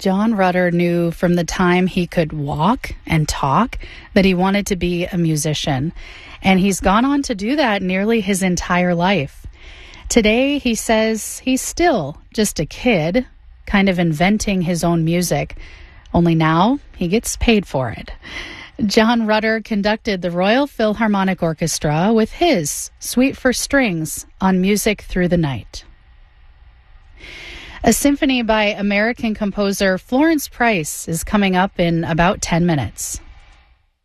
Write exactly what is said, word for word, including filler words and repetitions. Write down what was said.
John Rutter knew from the time he could walk and talk that he wanted to be a musician. And he's gone on to do that nearly his entire life. Today, he says he's still just a kid, kind of inventing his own music. Only now, he gets paid for it. John Rutter conducted the Royal Philharmonic Orchestra with his Suite for Strings on Music Through the Night. A symphony by American composer Florence Price is coming up in about ten minutes.